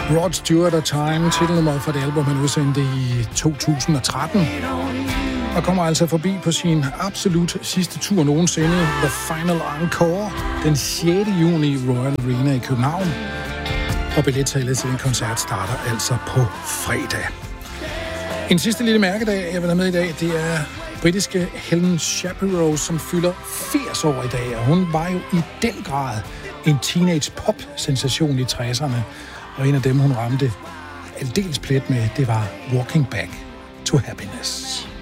Rod Stewart og Time, titelnummeret for det album, han udsendte i 2013. Og kommer altså forbi på sin absolut sidste tur nogensinde, The Final Encore, den 6. juni i Royal Arena i København. Og billetsalget til den koncert starter altså på fredag. En sidste lille mærkedag, jeg vil have med i dag, det er britiske Helen Shapiro, som fylder 80 år i dag. Og hun var jo i den grad en teenage-pop-sensation i 60'erne. Og en af dem, hun ramte aldeles plet med, det var Walking Back to Happiness.